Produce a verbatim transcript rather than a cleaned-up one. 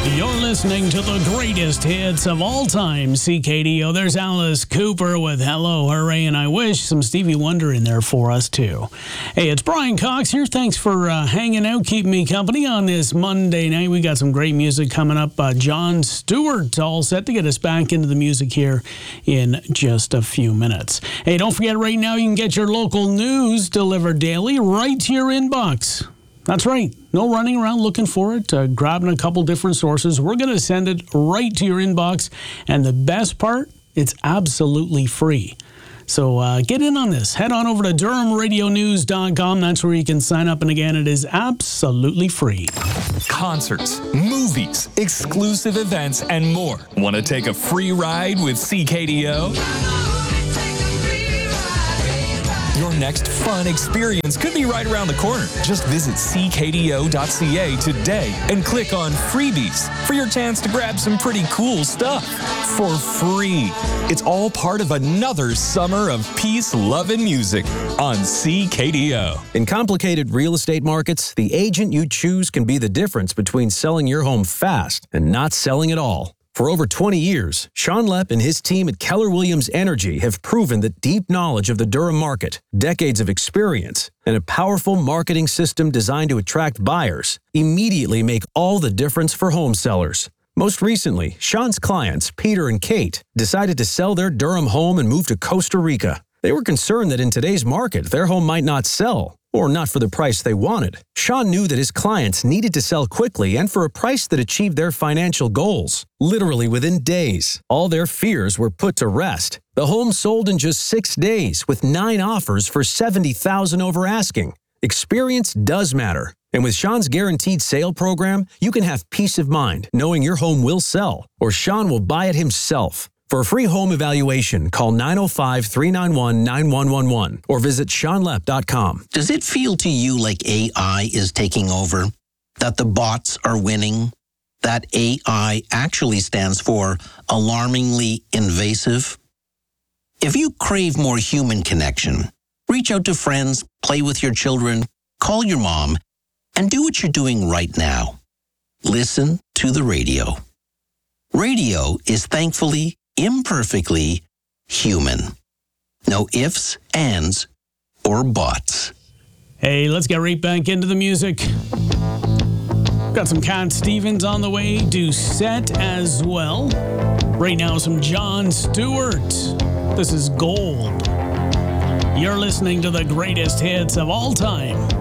You're listening to the greatest hits of all time, C K D O. There's Alice Cooper with Hello, Hooray, and I wish some Stevie Wonder in there for us, too. Hey, it's Brian Cox here. Thanks for uh, hanging out, keeping me company on this Monday night. We got some great music coming up. Uh, Jon Stewart all set to get us back into the music here in just a few minutes. Hey, don't forget, right now you can get your local news delivered daily right to your inbox. That's right. No running around looking for it, uh, grabbing a couple different sources. We're going to send it right to your inbox. And the best part, it's absolutely free. So uh, get in on this. Head on over to Durham Radio News dot com. That's where you can sign up. And again, it is absolutely free. Concerts, movies, exclusive events, and more. Want to take a free ride with C K D O? Your next fun experience could be right around the corner. Just visit C K D O dot C A today and click on Freebies for your chance to grab some pretty cool stuff for free. It's all part of another summer of peace, love, and music on C K D O. In complicated real estate markets, the agent you choose can be the difference between selling your home fast and not selling at all. For over twenty years, Sean Lepp and his team at Keller Williams Energy have proven that deep knowledge of the Durham market, decades of experience, and a powerful marketing system designed to attract buyers immediately make all the difference for home sellers. Most recently, Sean's clients, Peter and Kate, decided to sell their Durham home and move to Costa Rica. They were concerned that in today's market, their home might not sell, or not for the price they wanted. Sean knew that his clients needed to sell quickly and for a price that achieved their financial goals. Literally within days, all their fears were put to rest. The home sold in just six days with nine offers for seventy thousand dollars over asking. Experience does matter. And with Sean's Guaranteed Sale program, you can have peace of mind knowing your home will sell, or Sean will buy it himself. For a free home evaluation, call nine oh five, three nine one, nine one one one or visit sean lepp dot com. Does it feel to you like A I is taking over? That the bots are winning? That A I actually stands for alarmingly invasive? If you crave more human connection, reach out to friends, play with your children, call your mom, and do what you're doing right now. Listen to the radio. Radio is thankfully imperfectly human. No ifs, ands, or buts. Hey, let's get right back into the music. Got some Cat Stevens on the way, Doucette as well. Right now, some Jon Stewart. This is Gold. You're listening to the greatest hits of all time.